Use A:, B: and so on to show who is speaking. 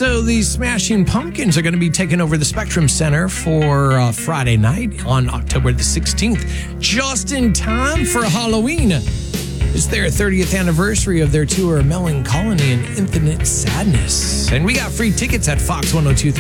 A: So the Smashing Pumpkins are going to be taking over the Spectrum Center for Friday night on October the 16th, just in time for Halloween. It's their 30th anniversary of their tour, Melancholy and Infinite Sadness. And we got free tickets at Fox 1023